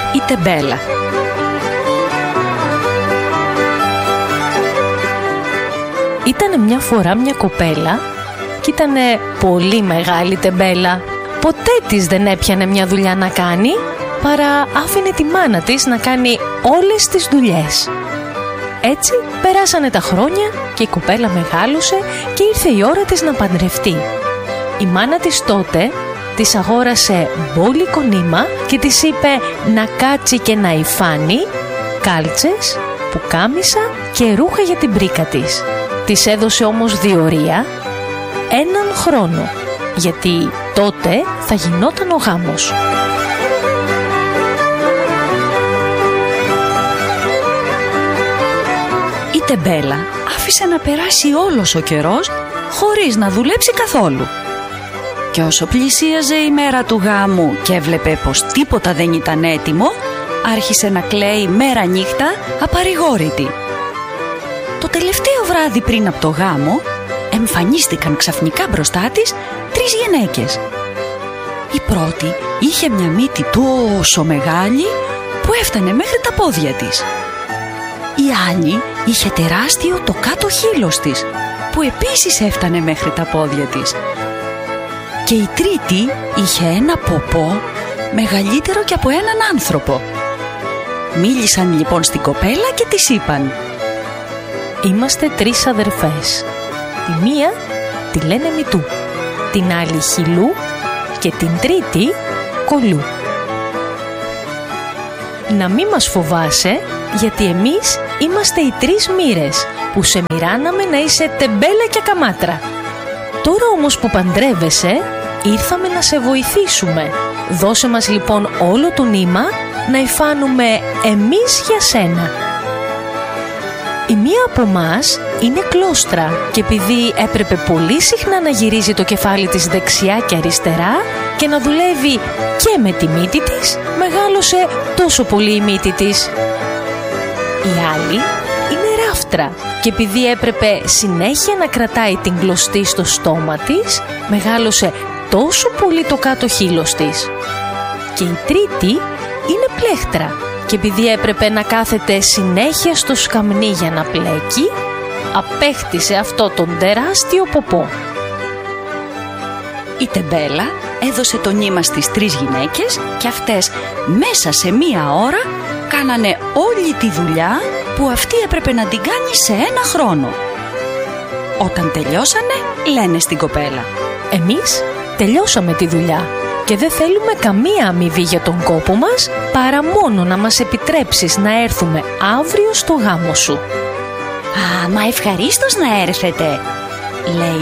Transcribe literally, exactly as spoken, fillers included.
η τεμπέλα. Ήτανε μια φορά μια κοπέλα και ήτανε πολύ μεγάλη τεμπέλα. Ποτέ της δεν έπιανε μια δουλειά να κάνει, παρά άφηνε τη μάνα της να κάνει όλες τις δουλειές. Έτσι περάσανε τα χρόνια και η κοπέλα μεγάλωσε και ήρθε η ώρα της να παντρευτεί. Η μάνα της τότε της αγόρασε μπόλικο νήμα και της είπε να κάτσει και να υφάνει κάλτσες, πουκάμισα και ρούχα για την πρίκα της. Της έδωσε όμως διορία έναν χρόνο, γιατί τότε θα γινόταν ο γάμος. Η τεμπέλα άφησε να περάσει όλος ο καιρός χωρίς να δουλέψει καθόλου. Και όσο πλησίαζε η μέρα του γάμου και έβλεπε πως τίποτα δεν ήταν έτοιμο, άρχισε να κλαίει μέρα νύχτα απαρηγόρητη. Το τελευταίο βράδυ πριν από το γάμο εμφανίστηκαν ξαφνικά μπροστά της τρεις γυναίκες. Η πρώτη είχε μια μύτη τόσο μεγάλη που έφτανε μέχρι τα πόδια της. Η άλλη είχε τεράστιο το κάτω χείλος της που επίσης έφτανε μέχρι τα πόδια της. Και η τρίτη είχε ένα ποπό μεγαλύτερο και από έναν άνθρωπο. Μίλησαν λοιπόν στην κοπέλα και της είπαν: «Είμαστε τρεις αδερφές. Τη μία τη λένε Μητού, την άλλη Χιλού και την τρίτη Κολού. Να μη μας φοβάσαι, γιατί εμείς είμαστε οι τρεις μοίρες που σε μοιράναμε να είσαι τεμπέλα και καμάτρα. Τώρα όμως που παντρεύεσαι, ήρθαμε να σε βοηθήσουμε. Δώσε μας λοιπόν όλο το νήμα να υφάνουμε εμείς για σένα. Η μία από μας είναι κλώστρα και επειδή έπρεπε πολύ συχνά να γυρίζει το κεφάλι της δεξιά και αριστερά και να δουλεύει και με τη μύτη της, μεγάλωσε τόσο πολύ η μύτη της. Η άλλη είναι ράφτρα και επειδή έπρεπε συνέχεια να κρατάει την κλωστή στο στόμα της, μεγάλωσε τόσο πολύ το κάτω χείλος της. Και η τρίτη είναι πλέχτρα και επειδή έπρεπε να κάθεται συνέχεια στο σκαμνί για να πλέκει, απέκτησε αυτό τον τεράστιο ποπό. Η τεμπέλα έδωσε το νήμα στις τρεις γυναίκες και αυτές μέσα σε μία ώρα κάνανε όλη τη δουλειά που αυτή έπρεπε να την κάνει σε ένα χρόνο. Όταν τελειώσανε, λένε στην κοπέλα: «Εμείς τελειώσαμε τη δουλειά και δεν θέλουμε καμία αμοιβή για τον κόπο μας, παρά μόνο να μας επιτρέψεις να έρθουμε αύριο στο γάμο σου». «Α, μα ευχαρίστως να έρθετε», λέει